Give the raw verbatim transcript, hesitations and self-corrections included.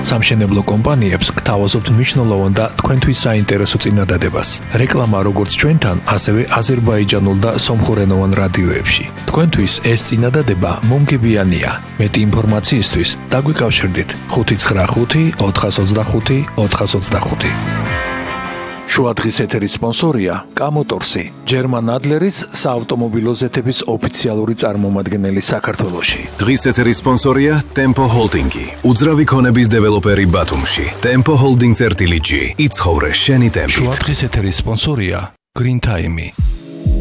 სამშენებლო კომპანიებს გთავაზობთ მნიშვნელოვან და თქვენთვის საინტერესო წინადადებას. რეკლამა როგორც ჩვენთან, ასევე აზერბაიჯანულ და სომხურენოვან რადიოებში. თქვენთვის ეს წინადადება მომგებიანია. მეტი ინფორმაციისთვის დაგვიკავშირდით ხუთი ცხრა ხუთი ოთხას ოცდახუთი ოთხას ოცდახუთი. შუა დღის ეთერის სპონსორია კამოტორსი, ჯერმან ადლერის საავტომობილო ზეთების ოფიციალური წარმომადგენელი საქართველოში. დღის ეთერის სპონსორია Tempo Holding-ი, უძრავი ქონების დეველოპერი ბათუმში. Tempo Holding-ი იცხოვრე შენი ტემპით. შუა დღის ეთერის სპონსორია Green Time-ი.